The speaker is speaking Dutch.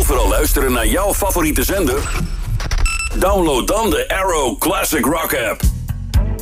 overal luisteren naar jouw favoriete zender? Download dan de Arrow Classic Rock app.